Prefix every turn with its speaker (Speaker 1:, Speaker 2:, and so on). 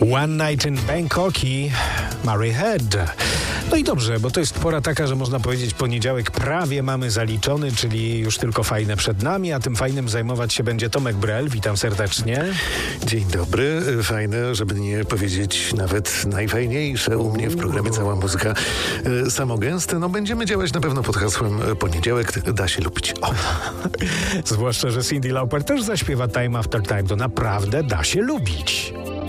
Speaker 1: One Night in Bangkok i Mary Head. No i dobrze, bo to jest pora taka, że można powiedzieć, poniedziałek prawie mamy zaliczony, czyli już tylko fajne przed nami, a tym fajnym zajmować się będzie Tomek Brel. Witam serdecznie.
Speaker 2: Dzień dobry. Fajne, żeby nie powiedzieć nawet najfajniejsze u mnie w programie Cała Muzyka Samogęste. No będziemy działać na pewno pod hasłem poniedziałek da się lubić. O.
Speaker 1: Zwłaszcza, że Cyndi Lauper też zaśpiewa Time After Time. To naprawdę da się lubić.